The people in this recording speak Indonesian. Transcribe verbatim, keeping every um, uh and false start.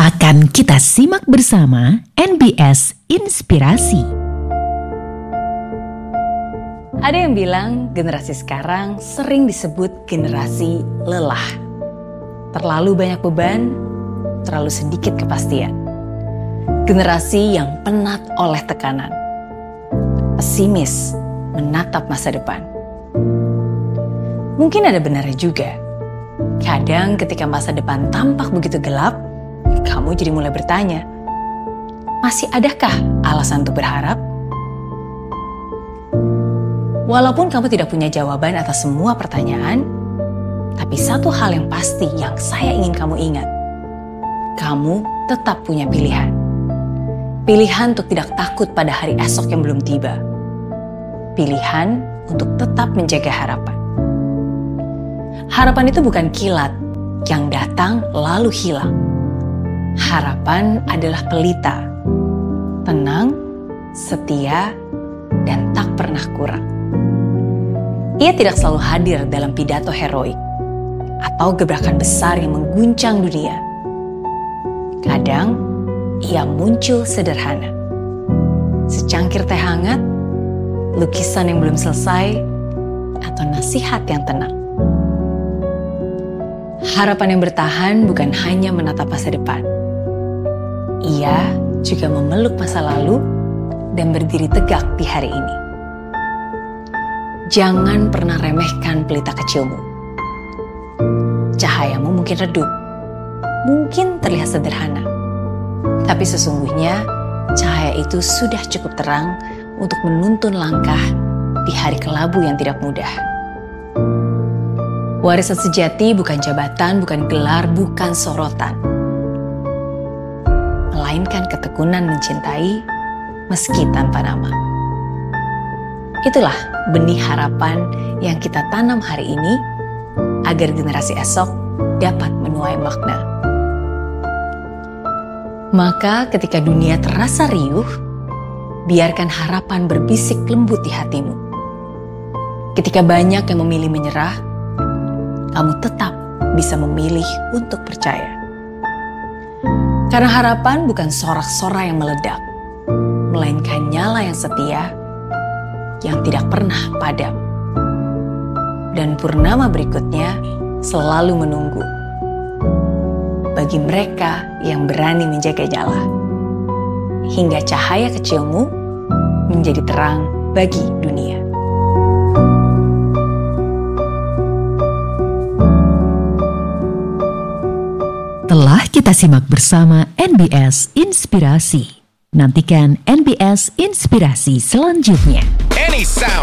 Akan kita simak bersama N B S Inspirasi. Ada yang bilang generasi sekarang sering disebut generasi lelah. Terlalu banyak beban, terlalu sedikit kepastian. Generasi yang penat oleh tekanan. Pesimis menatap masa depan. Mungkin ada benarnya juga. Kadang ketika masa depan tampak begitu gelap, kamu jadi mulai bertanya, masih adakah alasan untuk berharap? Walaupun kamu tidak punya jawaban atas semua pertanyaan, tapi satu hal yang pasti yang saya ingin kamu ingat, kamu tetap punya pilihan. Pilihan untuk tidak takut pada hari esok yang belum tiba. Pilihan untuk tetap menjaga harapan. Harapan itu bukan kilat yang datang lalu hilang. Harapan adalah pelita, tenang, setia, dan tak pernah kurang. Ia tidak selalu hadir dalam pidato heroik atau gebrakan besar yang mengguncang dunia. Kadang, ia muncul sederhana. Secangkir teh hangat, lukisan yang belum selesai, atau nasihat yang tenang. Harapan yang bertahan bukan hanya menatap masa depan. Ia juga memeluk masa lalu dan berdiri tegak di hari ini. Jangan pernah remehkan pelita kecilmu. Cahayamu mungkin redup, mungkin terlihat sederhana. Tapi sesungguhnya cahaya itu sudah cukup terang untuk menuntun langkah di hari kelabu yang tidak mudah. Warisan sejati bukan jabatan, bukan gelar, bukan sorotan. Melainkan ketekunan mencintai meski tanpa nama. Itulah benih harapan yang kita tanam hari ini agar generasi esok dapat menuai makna. Maka ketika dunia terasa riuh, biarkan harapan berbisik lembut di hatimu. Ketika banyak yang memilih menyerah, kamu tetap bisa memilih untuk percaya. Karena harapan bukan sorak-sorai yang meledak, melainkan nyala yang setia, yang tidak pernah padam. Dan purnama berikutnya selalu menunggu. Bagi mereka yang berani menjaga nyala. Hingga cahaya kecilmu menjadi terang bagi dunia. Telah kita simak bersama N B S Inspirasi. Nantikan N B S Inspirasi selanjutnya. Any sound